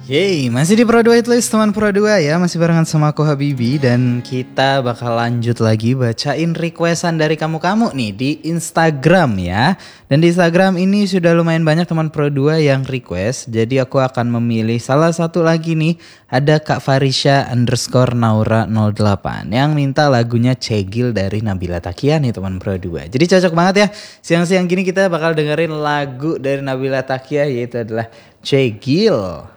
Yeay, masih di Pro 2 List teman Pro 2 ya. Masih barengan sama aku Habibi. Dan kita bakal lanjut lagi bacain requestan dari kamu-kamu nih di Instagram ya. Dan di Instagram ini sudah lumayan banyak teman Pro 2 yang request. Jadi aku akan memilih salah satu lagi nih. Ada Kak Farisha _Naura 08 yang minta lagunya Cegil dari Nabila Takia nih teman Pro 2. Jadi cocok banget ya. Siang-siang gini kita bakal dengerin lagu dari Nabila Takia, yaitu adalah Cegil.